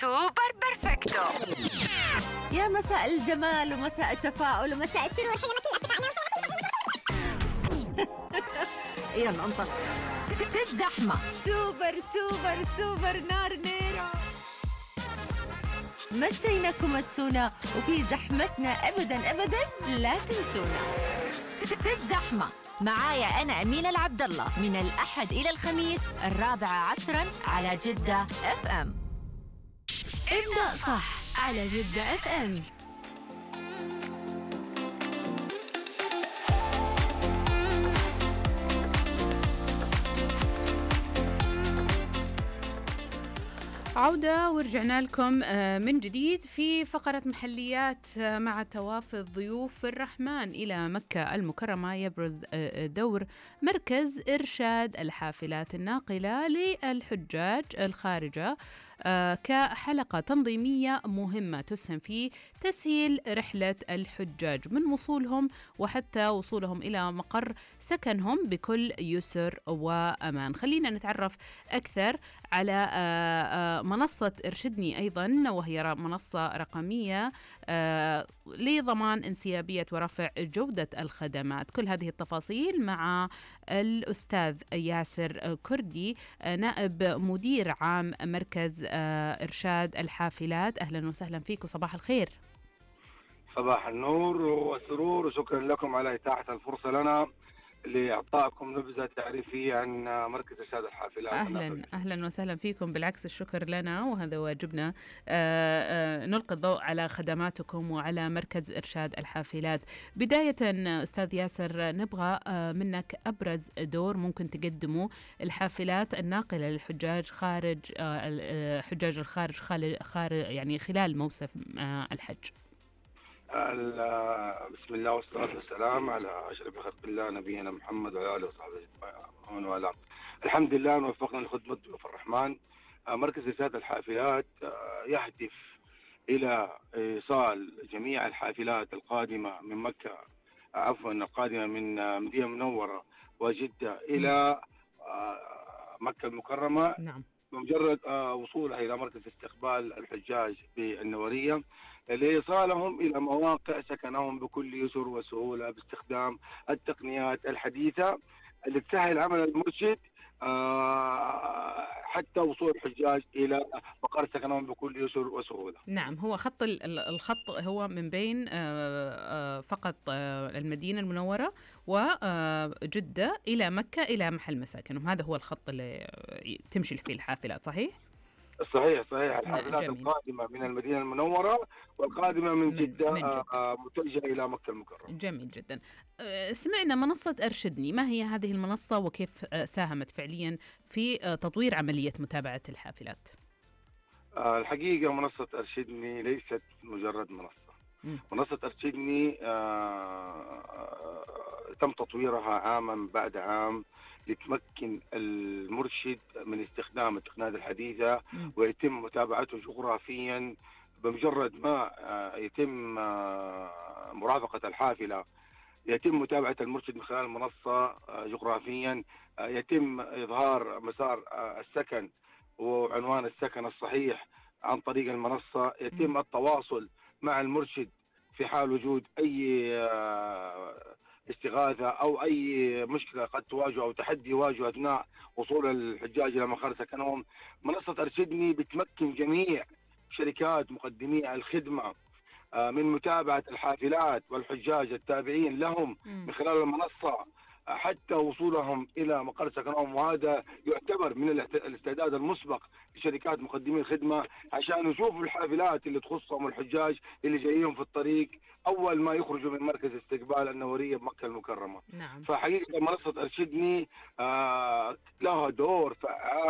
سوبر بيرفكتو. يا مساء الجمال ومساء التفاؤل ومساء السرور. يلا انطلق في الزحمة. سوبر سوبر سوبر نار نيرة. مسيناكم السونا وفي زحمتنا أبدا لا تنسونا. في الزحمة معايا أنا أمينة العبد الله من الأحد إلى الخميس 4 عصرا على جدة FM. ابدأ صح على جدة FM. عودة ورجعنا لكم من جديد في فقرة محليات مع توافد ضيوف الرحمن. إلى مكة المكرمة يبرز دور مركز إرشاد الحافلات الناقلة للحجاج الخارجة كحلقة تنظيمية مهمة تسهم في تسهيل رحلة الحجاج من وصولهم وحتى وصولهم إلى مقر سكنهم بكل يسر وأمان. خلينا نتعرف أكثر على منصة ارشدني أيضا، وهي منصة رقمية لضمان انسيابية ورفع جودة الخدمات. كل هذه التفاصيل مع الأستاذ ياسر كردي نائب مدير عام مركز إرشاد الحافلات. أهلا وسهلا فيك وصباح الخير. صباح النور والسرور، وشكرا لكم على إتاحة الفرصة لنا لإعطائكم نبذة تعريفية عن مركز إرشاد الحافلات. أهلا وسهلا فيكم، بالعكس الشكر لنا وهذا واجبنا. نلقي الضوء على خدماتكم وعلى مركز إرشاد الحافلات. بداية أستاذ ياسر، نبغى منك أبرز دور ممكن تقدمه الحافلات الناقلة للحجاج خارج حجاج الخارج يعني خلال موسم الحج. بسم الله والصلاة والسلام على أشرف خلق الله نبينا محمد وعلى آله وصحبه ومن والاه. الحمد لله وفقنا لخدمة ضيوف الرحمن. مركز إرشاد الحافلات يهدف إلى إيصال جميع الحافلات القادمة من مكة القادمة من مدينة منورة وجدة إلى مكة المكرمة. نعم. بمجرد وصولها إلى مركز استقبال الحجاج بالنورية لإيصالهم إلى مواقع سكنهم بكل يسر وسهولة باستخدام التقنيات الحديثة اللي تسهل عمل المرشد حتى وصول الحجاج إلى مقر سكنهم بكل يسر وسهولة. نعم، هو الخط هو من بين فقط المدينة المنورة وجدة إلى مكة إلى محل مساكنهم. هذا هو الخط اللي تمشي فيه الحافلات، صحيح؟ صحيح. الحافلات القادمة من المدينة المنورة والقادمة من جدة متجهة إلى مكة المكرمة. جميل جدا. سمعنا منصة أرشدني، ما هي هذه المنصة وكيف ساهمت فعليا في تطوير عملية متابعة الحافلات؟ الحقيقة منصة أرشدني ليست مجرد منصة. منصة أرشدني تم تطويرها عاما بعد عام لتمكن المرشد من استخدام التقنيات الحديثة ويتم متابعته جغرافيا. بمجرد ما يتم مرافقة الحافلة يتم متابعة المرشد من خلال المنصة جغرافيا، يتم إظهار مسار السكن وعنوان السكن الصحيح عن طريق المنصة، يتم التواصل مع المرشد في حال وجود أي استغاثة أو أي مشكلة قد تواجه أو تحدي يواجه أثناء وصول الحجاج إلى مقر سكنهم. منصة أرشدني بتمكن جميع شركات مقدمي الخدمة من متابعة الحافلات والحجاج التابعين لهم من خلال المنصة حتى وصولهم إلى مقر سكنهم، وهذا يعتبر من الاستعداد المسبق لشركات مقدمي الخدمة عشان يشوفوا الحافلات اللي تخصهم الحجاج اللي جايين في الطريق أول ما يخرجوا من مركز استقبال النورية بمكة المكرمة. نعم. فحقيقة منصة أرشدني لها دور فعال